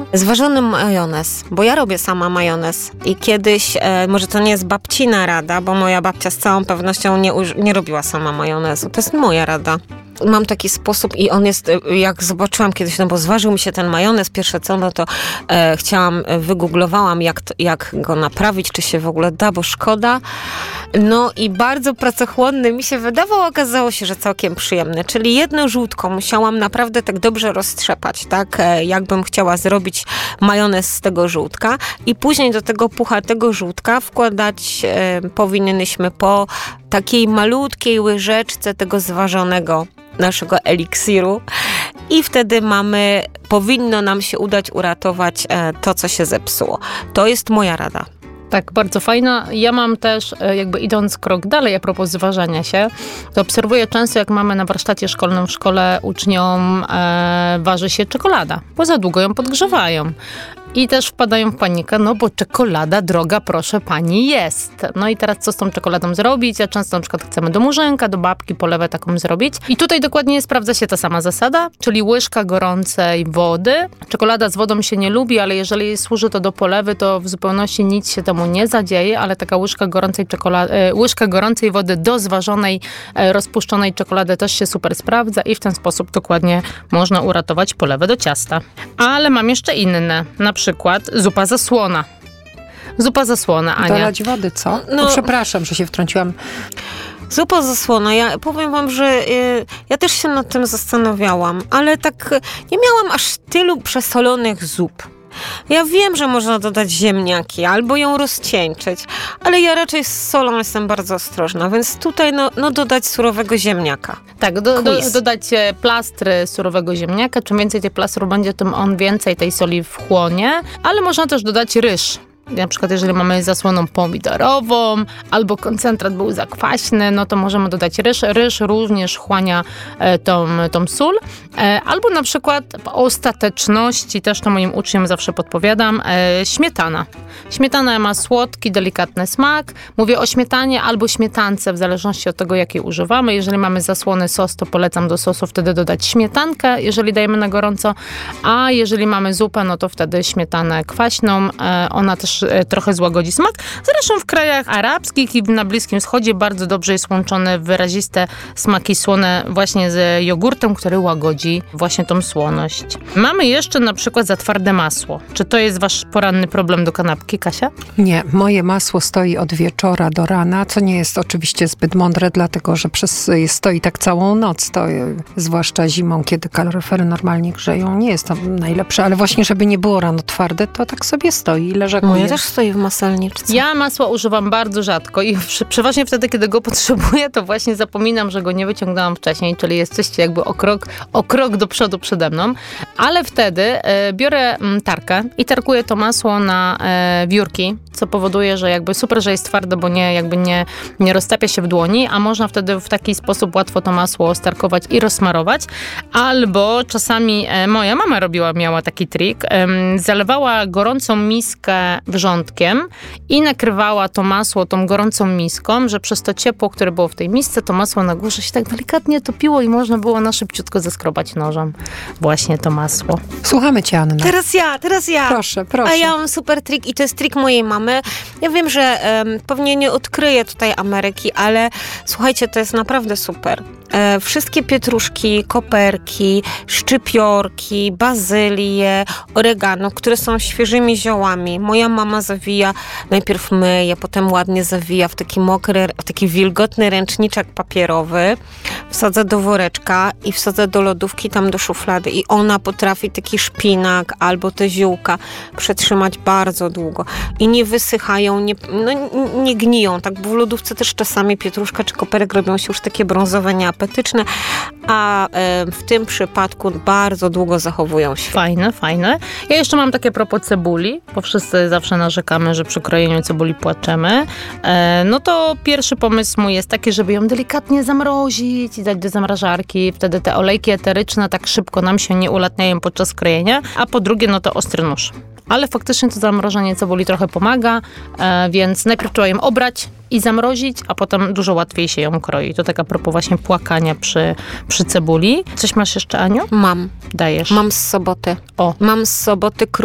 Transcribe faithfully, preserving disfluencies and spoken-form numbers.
Zważony majonez, bo ja robię sama majonez i kiedyś, e, może to nie jest babcina rada, bo moja babcia z całą pewnością nie, uż- nie robiła sama majonezu. To jest moja rada. Mam taki sposób i on jest, jak zobaczyłam kiedyś, no bo zważył mi się ten majonez, pierwsze co, no to e, chciałam, wygooglowałam jak, to, jak go naprawić, czy się w ogóle da, bo szkoda. No i bardzo pracochłonny mi się wydawał, okazało się, że całkiem przyjemny. Czyli jedno żółtko musiałam naprawdę tak dobrze roztrzepać, tak, e, jakbym chciała zrobić majonez z tego żółtka i później do tego puchatego żółtka wkładać e, powinnyśmy po takiej malutkiej łyżeczce tego zważonego naszego eliksiru i wtedy mamy, powinno nam się udać uratować e, to, co się zepsuło. To jest moja rada. Tak, bardzo fajna. Ja mam też, jakby idąc krok dalej a propos zważania się, to obserwuję często, jak mamy na warsztacie szkolnym w szkole uczniom e, waży się czekolada, bo za długo ją podgrzewają. I też wpadają w panikę, no bo czekolada droga, proszę pani, jest. No i teraz co z tą czekoladą zrobić? Ja często na przykład chcemy do murzynka, do babki polewę taką zrobić. I tutaj dokładnie sprawdza się ta sama zasada, czyli łyżka gorącej wody. Czekolada z wodą się nie lubi, ale jeżeli służy to do polewy, to w zupełności nic się temu nie zadzieje, ale taka łyżka gorącej, czekolady, łyżka gorącej wody do zważonej, rozpuszczonej czekolady też się super sprawdza i w ten sposób dokładnie można uratować polewę do ciasta. Ale mam jeszcze inne, na przykład zupa zasłona. Zupa zasłona, Ania. Dolać wody, co? No, no przepraszam, że się wtrąciłam. Zupa zasłona. Ja powiem wam, że y, ja też się nad tym zastanawiałam, ale tak y, nie miałam aż tylu przesolonych zup. Ja wiem, że można dodać ziemniaki albo ją rozcieńczyć, ale ja raczej z solą jestem bardzo ostrożna, więc tutaj no, no dodać surowego ziemniaka. Tak, do, do, dodać plastry surowego ziemniaka. Czym więcej tej plastru będzie, tym on więcej tej soli wchłonie, ale można też dodać ryż. Na przykład jeżeli mamy zasłoną pomidorową albo koncentrat był za kwaśny, no to możemy dodać ryż. Ryż również wchłania e, tą, tą sól. E, albo na przykład w ostateczności, też to moim uczniom zawsze podpowiadam, e, śmietana. Śmietana ma słodki, delikatny smak. Mówię o śmietanie albo śmietance, w zależności od tego, jakiej używamy. Jeżeli mamy zasłony sos, to polecam do sosu wtedy dodać śmietankę, jeżeli dajemy na gorąco. A jeżeli mamy zupę, no to wtedy śmietanę kwaśną. E, ona też trochę złagodzi smak. Zresztą w krajach arabskich i na Bliskim Wschodzie bardzo dobrze jest łączone wyraziste smaki słone właśnie z jogurtem, który łagodzi właśnie tą słoność. Mamy jeszcze na przykład za twarde masło. Czy to jest wasz poranny problem do kanapki, Kasia? Nie, moje masło stoi od wieczora do rana, co nie jest oczywiście zbyt mądre, dlatego że przez, stoi tak całą noc. To zwłaszcza zimą, kiedy kaloryfery normalnie grzeją, nie jest to najlepsze, ale właśnie żeby nie było rano twarde, to tak sobie stoi i leżakuje. Też stoi w maselniczce. Ja masła używam bardzo rzadko i przeważnie wtedy, kiedy go potrzebuję, to właśnie zapominam, że go nie wyciągnęłam wcześniej, czyli jesteście jakby o krok, o krok do przodu przede mną, ale wtedy e, biorę m, tarkę i tarkuję to masło na e, wiórki, co powoduje, że jakby super, że jest twarde, bo nie, jakby nie, nie roztapia się w dłoni, a można wtedy w taki sposób łatwo to masło starkować i rozsmarować, albo czasami e, moja mama robiła, miała taki trik, e, zalewała gorącą miskę wrzątkiem i nakrywała to masło tą gorącą miską, że przez to ciepło, które było w tej misce, to masło na górze się tak delikatnie topiło i można było na szybciutko zeskrobać nożem właśnie to masło. Słuchamy cię, Anna. Teraz ja, teraz ja. Proszę, proszę. A ja mam super trik i to jest trik mojej mamy. Ja wiem, że um, pewnie nie odkryję tutaj Ameryki, ale słuchajcie, to jest naprawdę super. E, wszystkie pietruszki, koperki, szczypiorki, bazylie, oregano, które są świeżymi ziołami. Moja mama zawija, najpierw myje, potem ładnie zawija w taki mokry, w taki wilgotny ręczniczek papierowy, wsadza do woreczka i wsadza do lodówki, tam do szuflady i ona potrafi taki szpinak albo te ziółka przetrzymać bardzo długo i nie wysychają, nie, no, nie gniją, tak, bo w lodówce też czasami pietruszka czy koperek robią się już takie brązowe, nieapetyczne, a e, w tym przypadku bardzo długo zachowują się. Fajne, fajne. Ja jeszcze mam takie propos cebuli, bo wszyscy zawsze narzekamy, że przy krojeniu cebuli płaczemy. E, no to pierwszy pomysł mój jest taki, żeby ją delikatnie zamrozić i dać do zamrażarki. Wtedy te olejki eteryczne tak szybko nam się nie ulatniają podczas krojenia. A po drugie, no to ostry nóż. Ale faktycznie to zamrożenie cebuli trochę pomaga, e, więc najpierw trzeba ją obrać i zamrozić, a potem dużo łatwiej się ją kroi. To tak a propos właśnie płakania przy, przy cebuli. Coś masz jeszcze, Aniu? Mam. Dajesz. Mam z soboty. O. Mam z soboty